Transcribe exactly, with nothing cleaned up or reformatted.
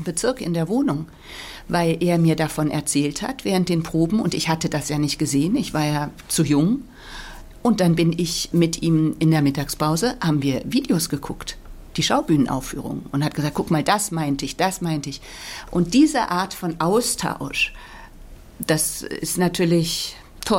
Bezirk in der Wohnung, weil er mir davon erzählt hat während den Proben und ich hatte das ja nicht gesehen, ich war ja zu jung. Und dann bin ich mit ihm in der Mittagspause, haben wir Videos geguckt, die Schaubühnenaufführung und hat gesagt, guck mal, das meinte ich, das meinte ich. Und diese Art von Austausch, das ist natürlich